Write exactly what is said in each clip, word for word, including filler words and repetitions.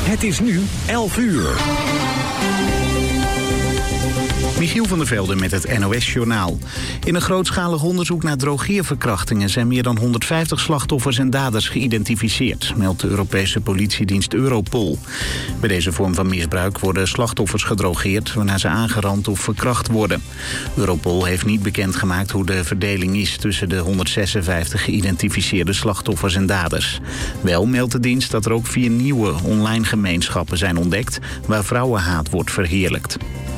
Het is nu elf uur. Michiel van der Velde met het N O S-journaal. In een grootschalig onderzoek naar drogeerverkrachtingen zijn meer dan honderdvijftig slachtoffers en daders geïdentificeerd, meldt de Europese politiedienst Europol. Bij deze vorm van misbruik worden slachtoffers gedrogeerd waarna ze aangerand of verkracht worden. Europol heeft niet bekendgemaakt hoe de verdeling is tussen de honderdzesenvijftig geïdentificeerde slachtoffers en daders. Wel meldt de dienst dat er ook vier nieuwe online gemeenschappen zijn ontdekt waar vrouwenhaat wordt verheerlijkt.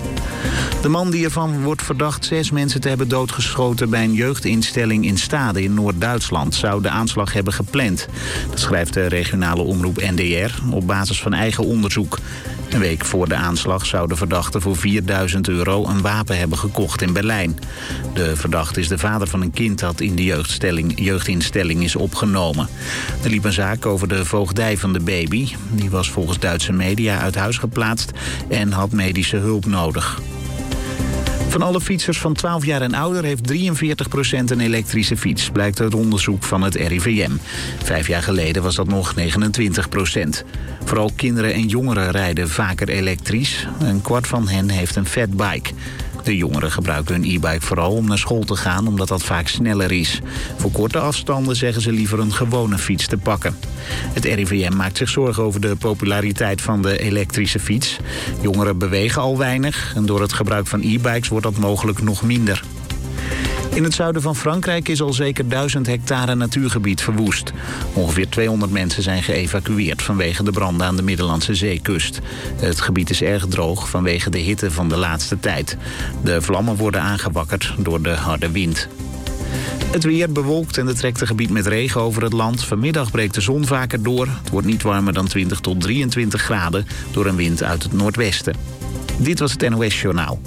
De man die ervan wordt verdacht zes mensen te hebben doodgeschoten bij een jeugdinstelling in Stade in Noord-Duitsland zou de aanslag hebben gepland. Dat schrijft de regionale omroep N D R op basis van eigen onderzoek. Een week voor de aanslag zou de verdachte voor vierduizend euro een wapen hebben gekocht in Berlijn. De verdachte is de vader van een kind dat in de jeugdinstelling is opgenomen. Er liep een zaak over de voogdij van de baby. Die was volgens Duitse media uit huis geplaatst en had medische hulp nodig. Van alle fietsers van twaalf jaar en ouder heeft drieënveertig procent een elektrische fiets, blijkt uit onderzoek van het R I V M. Vijf jaar geleden was dat nog negenentwintig procent. Vooral kinderen en jongeren rijden vaker elektrisch. Een kwart van hen heeft een fatbike. De jongeren gebruiken hun e-bike vooral om naar school te gaan, omdat dat vaak sneller is. Voor korte afstanden zeggen ze liever een gewone fiets te pakken. Het R I V M maakt zich zorgen over de populariteit van de elektrische fiets. Jongeren bewegen al weinig en door het gebruik van e-bikes wordt dat mogelijk nog minder. In het zuiden van Frankrijk is al zeker duizend hectare natuurgebied verwoest. Ongeveer tweehonderd mensen zijn geëvacueerd vanwege de branden aan de Middellandse Zeekust. Het gebied is erg droog vanwege de hitte van de laatste tijd. De vlammen worden aangewakkerd door de harde wind. Het weer bewolkt en er trekt een gebied met regen over het land. Vanmiddag breekt de zon vaker door. Het wordt niet warmer dan twintig tot drieëntwintig graden door een wind uit het noordwesten. Dit was het N O S-journaal.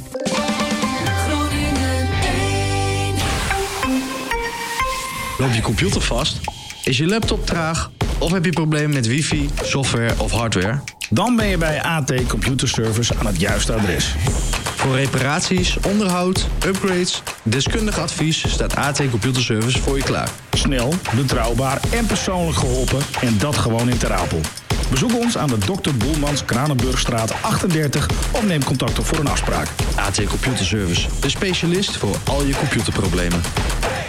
Loopt je computer vast? Is je laptop traag? Of heb je problemen met wifi, software of hardware? Dan ben je bij A T Computer Service aan het juiste adres. Voor reparaties, onderhoud, upgrades, deskundig advies staat A T Computer Service voor je klaar. Snel, betrouwbaar en persoonlijk geholpen en dat gewoon in Ter Apel. Bezoek ons aan de dokter Boelmans Kranenburgstraat achtendertig of neem contact op voor een afspraak. A T Computer Service, de specialist voor al je computerproblemen.